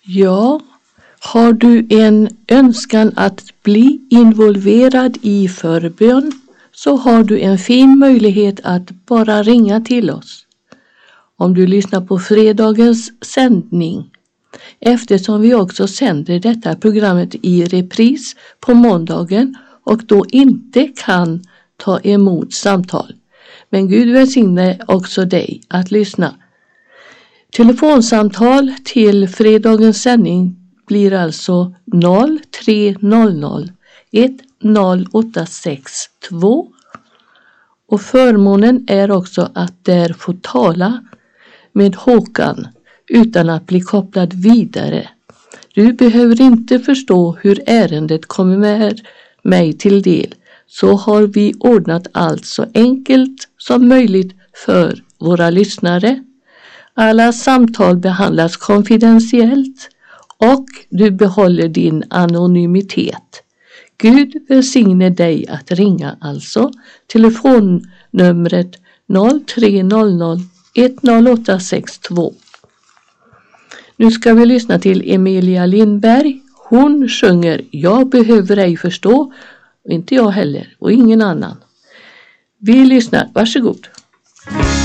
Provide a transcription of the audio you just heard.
Ja, har du en önskan att bli involverad i förbön så har du en fin möjlighet att bara ringa till oss. Om du lyssnar på fredagens sändning, eftersom vi också sänder detta programmet i repris på måndagen och då inte kan ta emot samtal. Men Gud välsigne också dig att lyssna. Telefonsamtal till fredagens sändning blir alltså 0300 10862 och förmånen är också att där få tala med Håkan utan att bli kopplad vidare. Du behöver inte förstå hur ärendet kommer med mig till del, så har vi ordnat allt så enkelt som möjligt för våra lyssnare. Alla samtal behandlas konfidentiellt och du behåller din anonymitet. Gud välsigne dig att ringa alltså. Telefonnumret 0300 10862. Nu ska vi lyssna till Emilia Lindberg. Hon sjunger Jag behöver ej förstå, och inte jag heller och ingen annan. Vi lyssnar, varsågod.